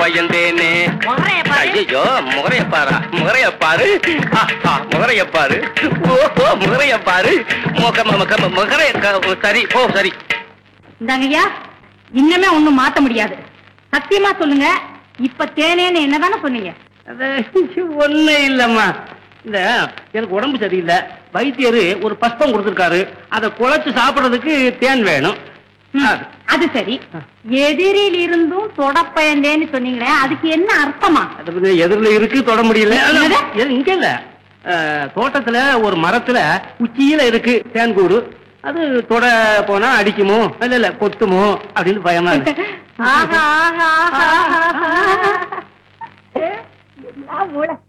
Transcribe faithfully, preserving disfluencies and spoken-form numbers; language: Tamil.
பயந்தேனே. ஐயோ முகரைய பாரா, முகரைய பாரு, முகரைய பாரு, ஓஹோ முகரைய பாரு, முகரைய சரி ஓ சரி. இந்தாங்கய்யா, இன்னமே ஒண்ணும் மாத்த முடியாது. சத்தியமா சொல்லுங்க, இப்ப தேனேன்னு என்னதானே சொன்னீங்க? ஒண்ணு இல்லம்மா, இந்த எனக்கு உடம்பு சரியில்லை, வைத்தியரு ஒரு பஸ்பம் கொடுத்திருக்காரு, அதை குழைச்சு சாப்பிடுறதுக்கு தேன் வேணும். அது சரி, எதிரில் இருந்தும் தொட பயந்தேன்னு சொன்னீங்களே, அதுக்கு என்ன அர்த்தமா? அது எதிரில இருக்கு, தொட முடியல. இங்க இல்ல, தோட்டத்துல ஒரு மரத்துல உச்சியில இருக்கு தேன்கூடு, அது தொட போனா அடிக்குமோ இல்ல இல்ல கொத்துமோ அப்படின்னு பயமா இருக்கு.